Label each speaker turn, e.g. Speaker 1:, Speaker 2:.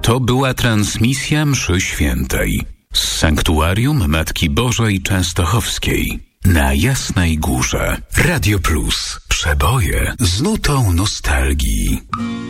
Speaker 1: To była transmisja mszy świętej z Sanktuarium Matki Bożej Częstochowskiej na Jasnej Górze. Radio Plus. Przeboje z nutą nostalgii.